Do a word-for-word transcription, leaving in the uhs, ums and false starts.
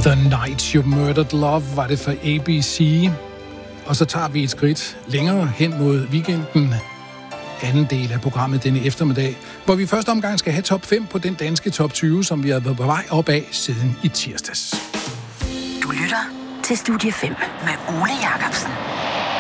The Night You Murdered Love var det for A B C. Og så tager vi et skridt længere hen mod weekenden. Anden del af programmet denne eftermiddag, hvor vi første omgang skal have top fem på den danske top tyve, som vi har været på vej op af siden i tirsdags. Du lytter til Studie fem med Ole Jacobsen.